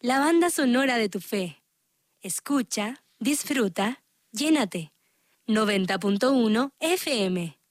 la banda sonora de tu fe. Escucha, disfruta, llénate. 90.1 FM.